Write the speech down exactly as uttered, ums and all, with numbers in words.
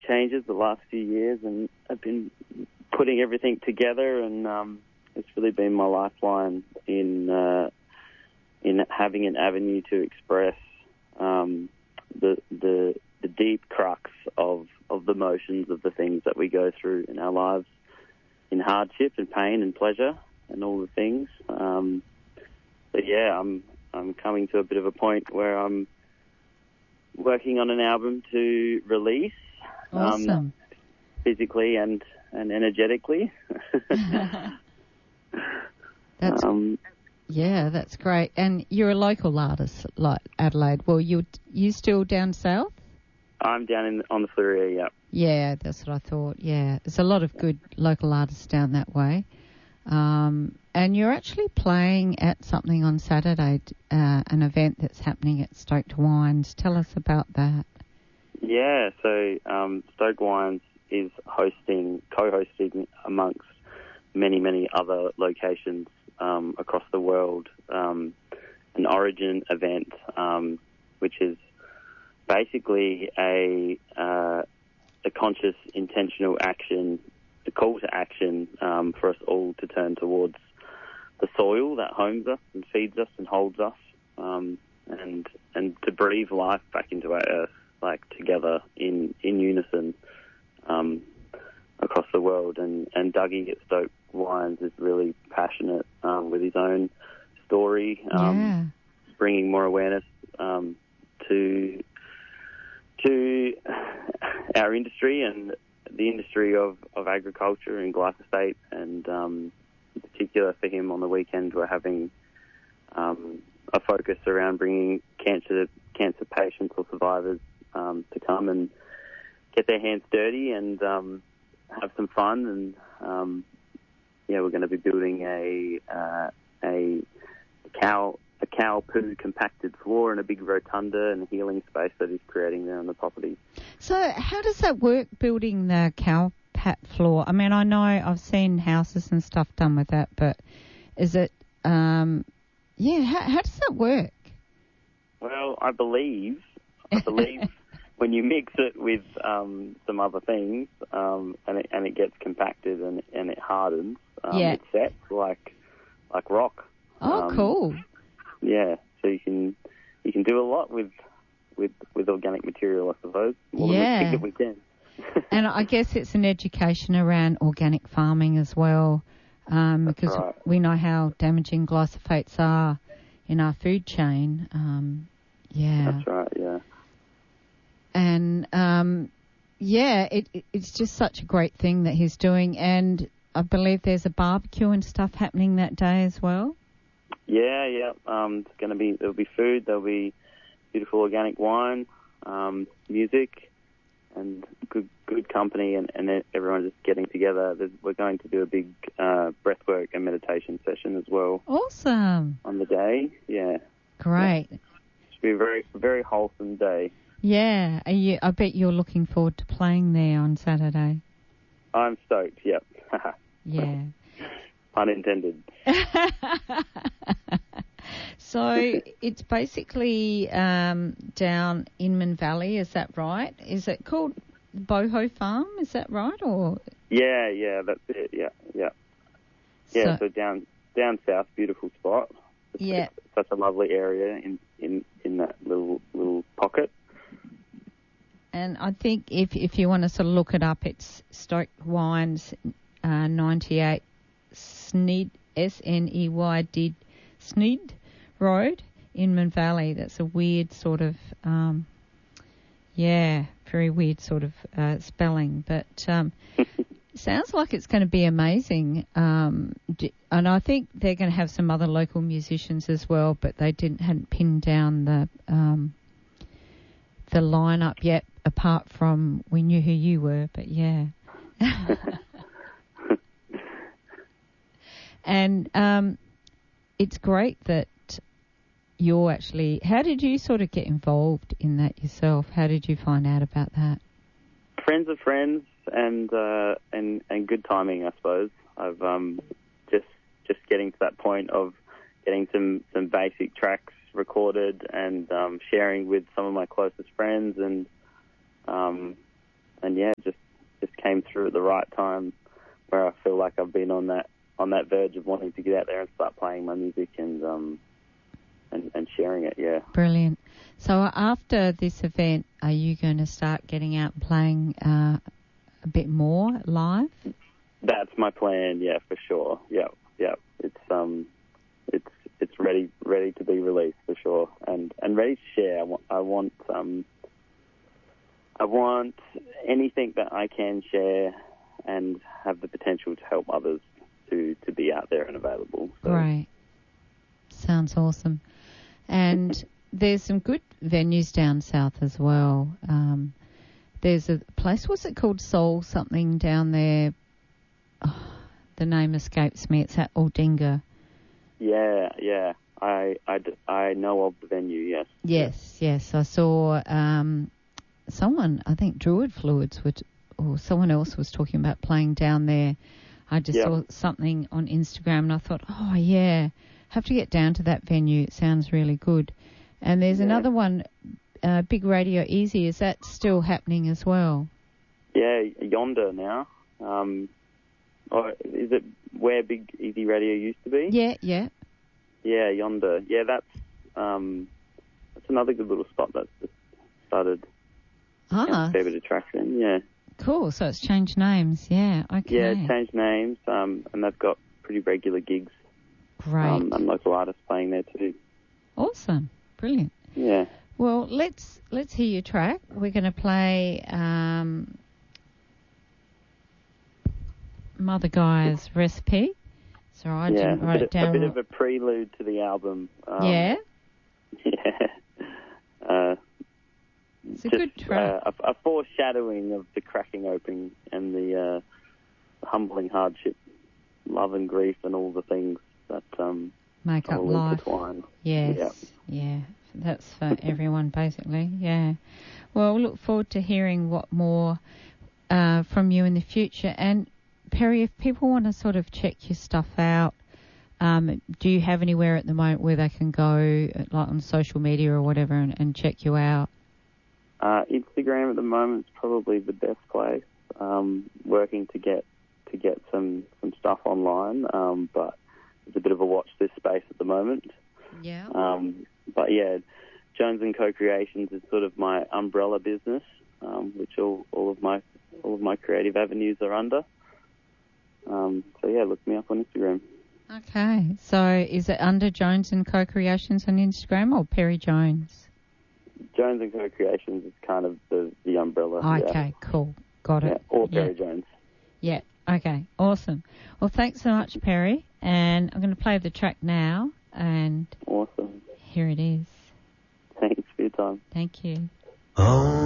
changes the last few years, and I've been putting everything together, and um, it's really been my lifeline in uh, in having an avenue to express um, the the the deep crux of, of the emotions of the things that we go through in our lives, in hardship and pain and pleasure and all the things. Um, but yeah, I'm I'm coming to a bit of a point where I'm working on an album to release, awesome. um, physically and, and energetically. That's um, yeah, that's great. And you're a local artist, like Adelaide. Well, you you still down south? I'm down in on the Fleurier, yeah. Yeah, that's what I thought. Yeah, there's a lot of good local artists down that way. Um, and you're actually playing at something on Saturday, uh, an event that's happening at Stoked Wines. Tell us about that. Yeah, so um, Stoked Wines is hosting, co-hosting amongst many, many other locations um, across the world, um, an Origin event, um, which is basically a uh, a conscious, intentional action, the call to action um, for us all to turn towards the soil that homes us and feeds us and holds us, um, and and to breathe life back into our earth, like together in in unison um, across the world. And and Dougie at Stoked Wines is really passionate um, with his own story, um, yeah. bringing more awareness um, to to our industry and the industry of, of agriculture and glyphosate, and um, in particular for him on the weekend we're having um, a focus around bringing cancer cancer patients or survivors um, to come and get their hands dirty and um, have some fun. And um, yeah, we're going to be building a uh, a cow a cow poo compacted floor and a big rotunda and a healing space that he's creating there on the property. So how does that work, building the cow pat floor? I mean, I know I've seen houses and stuff done with that, but is it, um, yeah, how, how does that work? Well, I believe, I believe when you mix it with um, some other things um, and, it, and it gets compacted and, and it hardens, um, yeah. it sets like like rock. Oh, um, cool. Yeah, so you can you can do a lot with with, with organic material, I suppose. More yeah. than we think that we can. And I guess it's an education around organic farming as well, um, because right. we know how damaging glyphosates are in our food chain. Um, yeah. That's right, yeah. And, um, yeah, it, it, it's just such a great thing that he's doing. And I believe there's a barbecue and stuff happening that day as well. Yeah, yeah. Um, it's going to be, there'll be food, there'll be beautiful organic wine, um, music, and good good company, and, and everyone just getting together. There's, we're going to do a big uh, breathwork and meditation session as well. Awesome. On the day, yeah. Great. Yeah. It should be a very, very wholesome day. Yeah, are you, I bet you're looking forward to playing there on Saturday. I'm stoked, yep. Yeah. Pun intended. So it's basically um, down Inman Valley, is that right? Is it called Boho Farm, is that right? Or Yeah, yeah, that's it, yeah, yeah. Yeah, so, so down down south, beautiful spot. It's, yeah. It's such a lovely area in, in, in that little little pocket. And I think if if you want to sort of look it up, it's Stoked Wines uh, ninety-eight Sneyd, S N E Y D, Sneyd Road, Inman Valley. That's a weird sort of, um, yeah, very weird sort of uh, spelling. But um, sounds like it's going to be amazing. Um, and I think they're going to have some other local musicians as well, but they didn't hadn't pinned down the um, the lineup yet. Apart from we knew who you were, but yeah. And um, it's great that you're actually... How did you sort of get involved in that yourself? How did you find out about that? Friends of friends and uh, and and good timing, I suppose. I've um, just just getting to that point of getting some, some basic tracks recorded and um, sharing with some of my closest friends, and um, and yeah, just just came through at the right time, where I feel like I've been on that on that verge of wanting to get out there and start playing my music and um and, and sharing it. Yeah. Brilliant. So after this event, are you going to start getting out and playing uh, a bit more live? That's my plan. Yeah, for sure. Yeah, yeah. It's um, it's it's ready ready to be released for sure, and and ready to share. I want I want um, I want anything that I can share and have the potential to help others to to be out there and available. So. Great. Sounds awesome. And there's some good venues down south as well. Um, there's a place, what's it called, Soul something down there? Oh, the name escapes me. It's at Aldinga. Yeah, yeah. I, I, I know of the venue, yes. Yes, yes. I saw um, someone, I think Druid Fluids, would, or someone else was talking about playing down there. I just yep. saw something on Instagram and I thought, oh, yeah, have to get down to that venue. It sounds really good. And there's yeah. another one, uh, Big Radio Easy. Is that still happening as well? Yeah, Yonder now. Um, or is it where Big Easy Radio used to be? Yeah, yeah. Yeah, Yonder. Yeah, that's um, that's another good little spot that's just started. Ah. A fair bit of traction, yeah. Cool, so it's changed names, yeah, okay. Yeah, it's changed names, um, and they've got pretty regular gigs. Great. Um, and local artists playing there too. Awesome, brilliant. Yeah. Well, let's let's hear your track. We're going to play um, Mother Guy's Recipe. So I yeah, didn't write a it down. A bit of a prelude to the album. Um, yeah? Yeah. Uh, it's a just, good track. Uh, a, a foreshadowing of the cracking open and the, uh, the humbling hardship, love and grief and all the things that um, make up life. Intertwine. Yes, yeah. yeah. That's for everyone, basically, yeah. Well, we look forward to hearing what more uh, from you in the future. And, Perry, if people want to sort of check your stuff out, um, do you have anywhere at the moment where they can go, like on social media or whatever, and, and check you out? Uh, Instagram at the moment is probably the best place. Um, working to get to get some, some stuff online, um, but it's a bit of a watch this space at the moment. Yeah. Um, but yeah, Jones and Co-Creations is sort of my umbrella business, um, which all, all of my all of my creative avenues are under. Um, so yeah, look me up on Instagram. Okay, so is it under Jones and Co-Creations on Instagram or Perry Jones? Jones and Co-Creations is kind of the, the umbrella. Okay, yeah. cool, got it. Yeah, or Perry yeah. Jones. Yeah, okay, awesome. Well, thanks so much, Perry, and I'm going to play the track now, and awesome. Here it is. Thanks for your time. Thank you. Oh.